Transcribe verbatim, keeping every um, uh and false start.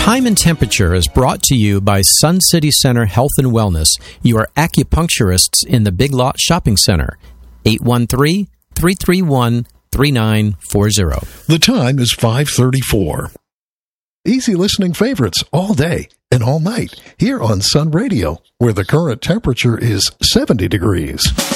Time and Temperature is brought to you by Sun City Center Health and Wellness, your acupuncturists in the Big Lot Shopping Center. eight one three, three three one, three nine four zero. The time is five thirty-four. Easy listening favorites all day and all night here on Sun Radio, where the current temperature is seventy degrees.